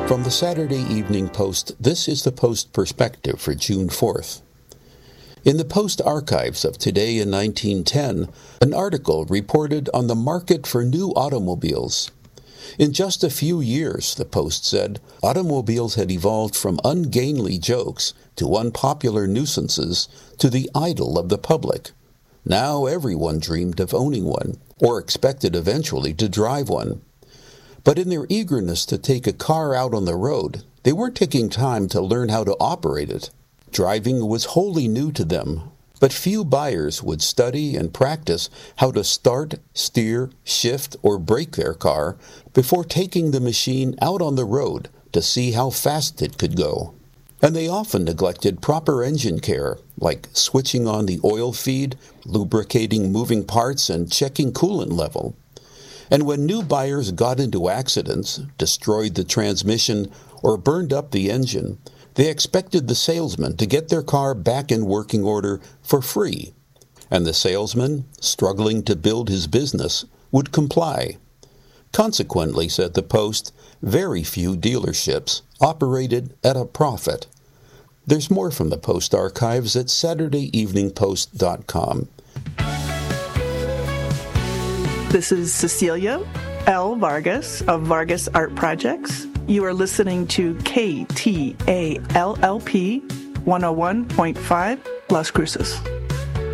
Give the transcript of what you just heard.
From the Saturday Evening Post, this is the Post Perspective for June 4th. In the Post archives of Today in 1910, an article reported on the market for new automobiles. In just a few years, the Post said, automobiles had evolved from ungainly jokes to unpopular nuisances to the idol of the public. Now everyone dreamed of owning one, or expected eventually to drive one. But in their eagerness to take a car out on the road, they weren't taking time to learn how to operate it. Driving was wholly new to them, but few buyers would study and practice how to start, steer, shift, or brake their car before taking the machine out on the road to see how fast it could go. And they often neglected proper engine care, like switching on the oil feed, lubricating moving parts, and checking coolant level. And when new buyers got into accidents, destroyed the transmission, or burned up the engine, they expected the salesman to get their car back in working order for free. And the salesman, struggling to build his business, would comply. Consequently, said the Post, very few dealerships operated at a profit. There's more from the Post archives at SaturdayEveningPost.com. This is Cecilia L. Vargas of Vargas Art Projects. You are listening to KTALLP 101.5 Las Cruces.